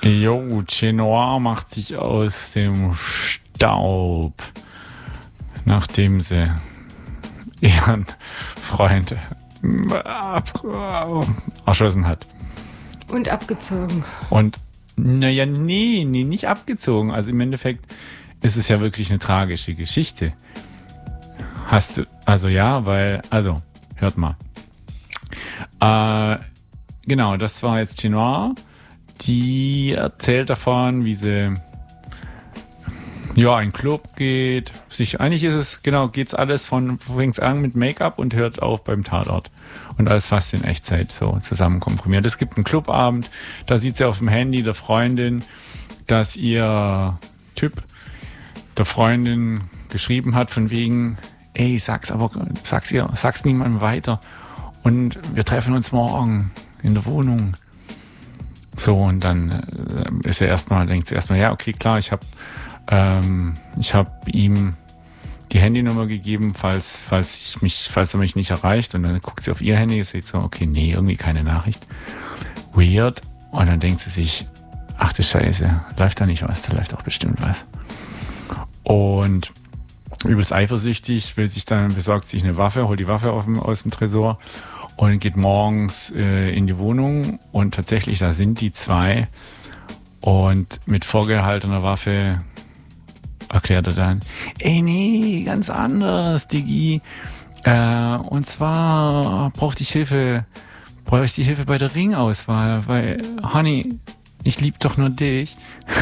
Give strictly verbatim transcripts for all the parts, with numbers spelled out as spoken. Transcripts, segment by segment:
Jo, Chenoir macht sich aus dem Staub, nachdem sie ihren Freund ab, erschossen hat. Und abgezogen. Und, naja, nee, nee, nicht abgezogen. Also im Endeffekt ist es ja wirklich eine tragische Geschichte. Hast du, also ja, weil, also, hört mal. Äh, genau, das war jetzt Chenoir. Die erzählt davon, wie sie ja in einen Club geht. Sich, eigentlich ist es, genau, geht's alles von, fängt's an mit Make-up und hört auf beim Tatort. Und alles fast in Echtzeit so zusammen komprimiert. Es gibt einen Clubabend, da sieht sie auf dem Handy der Freundin, dass ihr Typ der Freundin geschrieben hat von wegen, ey, sag's aber, sag's ihr, sag's niemandem weiter. Und wir treffen uns morgen in der Wohnung. So, und dann äh, ist er erstmal, denkt sie erstmal, ja, okay, klar, ich habe ähm, ich hab ihm die Handynummer gegeben, falls, falls ich mich, falls er mich nicht erreicht. Und dann guckt sie auf ihr Handy und sieht so, okay, nee, irgendwie keine Nachricht. Weird. Und dann denkt sie sich, ach du Scheiße, läuft da nicht was, da läuft doch bestimmt was. Und übelst eifersüchtig, will sich dann, besorgt sich eine Waffe, holt die Waffe auf dem, aus dem Tresor und geht morgens äh, in die Wohnung. Und tatsächlich, da sind die zwei. Und mit vorgehaltener Waffe erklärt er dann, ey, nee, ganz anders, Diggi. Äh, und zwar brauchte ich Hilfe, brauche ich die Hilfe bei der Ringauswahl, weil, Honey, ich lieb doch nur dich.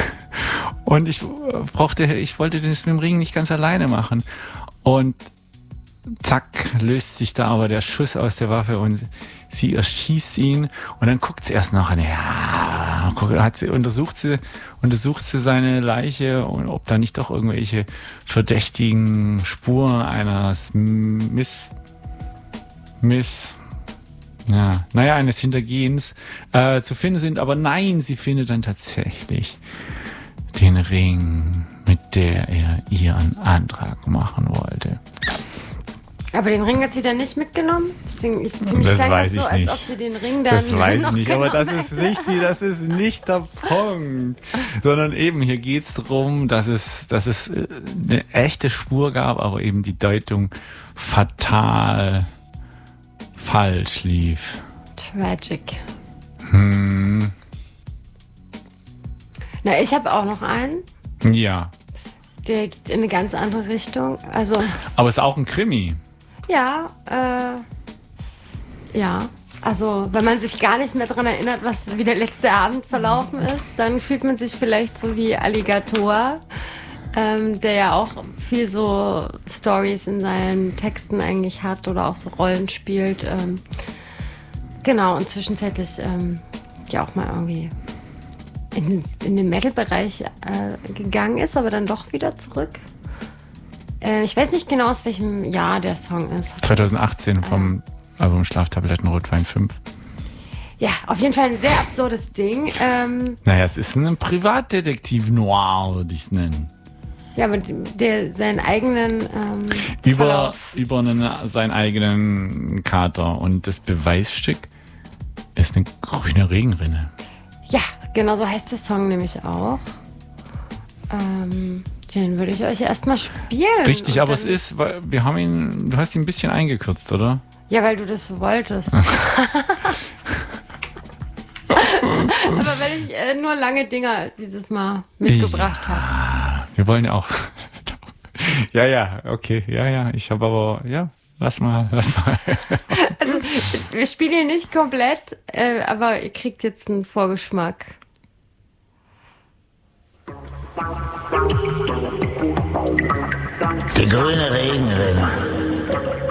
Und ich brauchte, ich wollte das mit dem Ring nicht ganz alleine machen. Und zack, löst sich da aber der Schuss aus der Waffe und sie erschießt ihn. Und dann guckt sie erst noch an, ja, hat sie, untersucht sie, untersucht sie seine Leiche und ob da nicht doch irgendwelche verdächtigen Spuren eines Miss, Miss, ja, naja, eines Hintergehens äh, zu finden sind. Aber nein, sie findet dann tatsächlich den Ring, mit der er ihren Antrag machen wollte. Aber den Ring hat sie dann nicht mitgenommen? Deswegen, ich, für mich das klang weiß das so, ich nicht. als ob sie den Ring dann das weiß noch ich nicht, aber das hätte. ist nicht die, das ist nicht der Punkt. Sondern eben, hier geht's darum, dass es, dass es eine echte Spur gab, aber eben die Deutung fatal falsch lief. Tragic. Hm. Na, ich habe auch noch einen. Ja. Der geht in eine ganz andere Richtung. Also. Aber es ist auch ein Krimi. Ja, äh, ja. Also, wenn man sich gar nicht mehr daran erinnert, was wie der letzte Abend verlaufen ist, dann fühlt man sich vielleicht so wie Alligator, ähm, der ja auch viel so Stories in seinen Texten eigentlich hat oder auch so Rollen spielt. Ähm, genau, und zwischenzeitlich ähm, ja auch mal irgendwie in, in den Metal-Bereich äh, gegangen ist, aber dann doch wieder zurück. Äh, ich weiß nicht genau, aus welchem Jahr der Song ist. zwanzig achtzehn vom äh, Album Schlaftabletten Rotwein fünf. Ja, auf jeden Fall ein sehr absurdes Ding. Ähm, naja, es ist ein Privatdetektiv noir, würde ich es nennen. Ja, aber der seinen eigenen ähm, über Verlauf. über einen, seinen eigenen Kater. Und das Beweisstück ist eine grüne Regenrinne. Ja, genau so heißt der Song nämlich auch. Ähm, den würde ich euch erstmal spielen. Richtig, aber es ist, weil wir haben ihn, du hast ihn ein bisschen eingekürzt, oder? Ja, weil du das so wolltest. Aber weil ich äh, nur lange Dinger dieses Mal mitgebracht ja, habe. Wir wollen ja auch. ja, ja, okay, ja, ja. Ich habe aber, ja, lass mal, lass mal. Also, wir spielen ihn nicht komplett, äh, aber ihr kriegt jetzt einen Vorgeschmack. Die grüne Regenrinne.